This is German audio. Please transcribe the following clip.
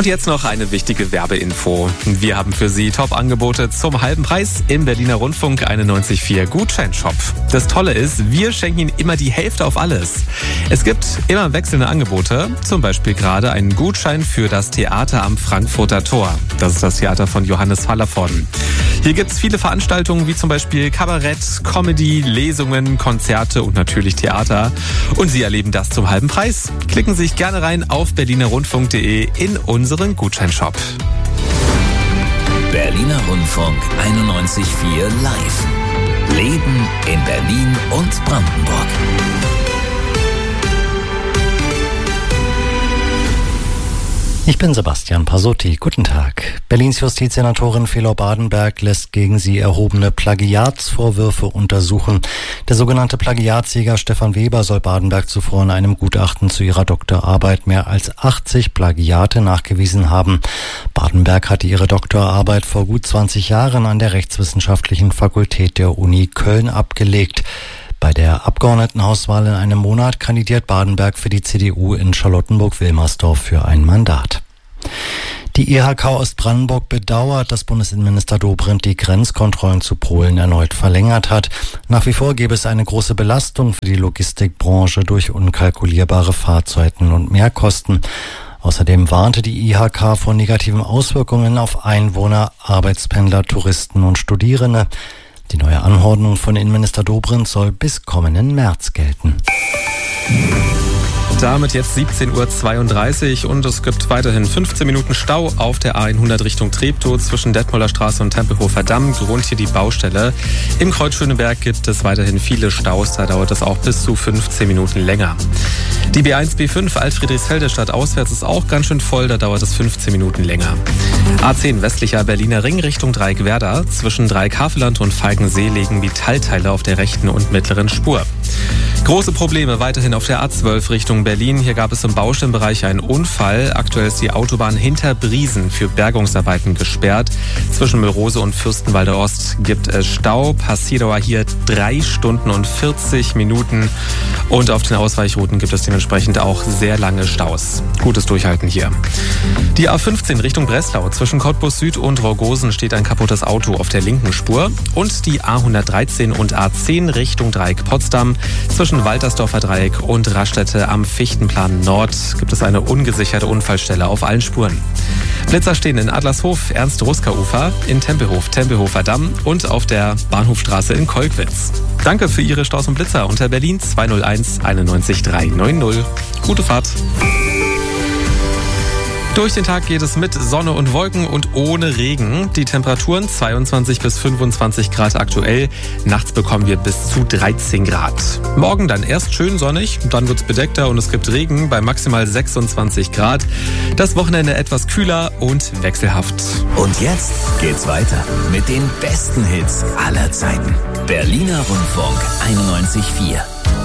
Und jetzt noch eine wichtige Werbeinfo. Wir haben für Sie Top-Angebote zum halben Preis im Berliner Rundfunk 91.4 Gutscheinshop. Das Tolle ist, wir schenken Ihnen immer die Hälfte auf alles. Es gibt immer wechselnde Angebote, zum Beispiel gerade einen Gutschein für das Theater am Frankfurter Tor. Das ist das Theater von Johannes Hallervorden. Hier gibt es viele Veranstaltungen wie zum Beispiel Kabarett, Comedy, Lesungen, Konzerte und natürlich Theater. Und Sie erleben das zum halben Preis. Klicken Sie sich gerne rein auf berlinerrundfunk.de in unseren Gutscheinshop. Berliner Rundfunk 91.4 Live. Leben in Berlin und Brandenburg. Ich bin Sebastian Pasotti. Guten Tag. Berlins Justizsenatorin Felo Badenberg lässt gegen sie erhobene Plagiatsvorwürfe untersuchen. Der sogenannte Plagiatsjäger Stefan Weber soll Badenberg zuvor in einem Gutachten zu ihrer Doktorarbeit mehr als 80 Plagiate nachgewiesen haben. Badenberg hatte ihre Doktorarbeit vor gut 20 Jahren an der Rechtswissenschaftlichen Fakultät der Uni Köln abgelegt. Bei der Abgeordnetenhauswahl in einem Monat kandidiert Badenberg für die CDU in Charlottenburg-Wilmersdorf für ein Mandat. Die IHK Ostbrandenburg bedauert, dass Bundesinnenminister Dobrindt die Grenzkontrollen zu Polen erneut verlängert hat. Nach wie vor gäbe es eine große Belastung für die Logistikbranche durch unkalkulierbare Fahrzeiten und Mehrkosten. Außerdem warnte die IHK vor negativen Auswirkungen auf Einwohner, Arbeitspendler, Touristen und Studierende. Die neue Anordnung von Innenminister Dobrindt soll bis kommenden März gelten. Damit jetzt 17.32 Uhr und es gibt weiterhin 15 Minuten Stau auf der A100 Richtung Treptow zwischen Detmolder Straße und Tempelhofer Damm. Grund hier die Baustelle. Im Kreuz Schöneberg gibt es weiterhin viele Staus, da dauert es auch bis zu 15 Minuten länger. Die B1, B5 Alt-Friedrichsfelde Stadt auswärts ist auch ganz schön voll, da dauert es 15 Minuten länger. A10 westlicher Berliner Ring Richtung Dreieck-Werder. Zwischen Dreieck-Havelland und Falkensee liegen Metallteile auf der rechten und mittleren Spur. Große Probleme weiterhin auf der A12 Richtung Berlin. Hier gab es im Baustellenbereich einen Unfall. Aktuell ist die Autobahn hinter Briesen für Bergungsarbeiten gesperrt. Zwischen Mölrose und Fürstenwalde Ost gibt es Stau. Passierdauer hier 3 Stunden und 40 Minuten. Und auf den Ausweichrouten gibt es dementsprechend auch sehr lange Staus. Gutes Durchhalten hier. Die A15 Richtung Breslau. Zwischen Cottbus Süd und Raugosen steht ein kaputtes Auto auf der linken Spur. Und die A113 und A10 Richtung Dreieck Potsdam. Zwischen Waltersdorfer Dreieck und Raststätte am Fichtenplan Nord gibt es eine ungesicherte Unfallstelle auf allen Spuren. Blitzer stehen in Adlershof, Ernst-Ruska-Ufer, in Tempelhof, Tempelhofer Damm und auf der Bahnhofstraße in Kolkwitz. Danke für Ihre Staus und Blitzer unter Berlin 201 91 390. Gute Fahrt. Durch den Tag geht es mit Sonne und Wolken und ohne Regen. Die Temperaturen 22 bis 25 Grad aktuell. Nachts bekommen wir bis zu 13 Grad. Morgen dann erst schön sonnig, dann wird es bedeckter und es gibt Regen bei maximal 26 Grad. Das Wochenende etwas kühler und wechselhaft. Und jetzt geht's weiter mit den besten Hits aller Zeiten. Berliner Rundfunk 91.4.